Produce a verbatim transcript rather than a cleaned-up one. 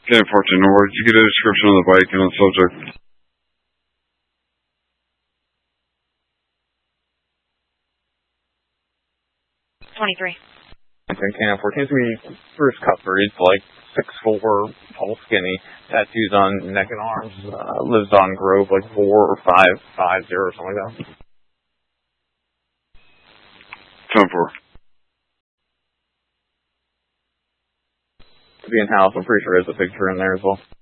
ten fourteen, no worries. You get a description of the bike and the subject. twenty-three. ten fourteen, to be Bruce Cuthbert. He's like six foot four, tall, skinny, tattoos on neck and arms, uh, lives on Grove, like four or five, five, zero, or something like that. ten four. To be in house, I'm pretty sure there's a picture in there as well.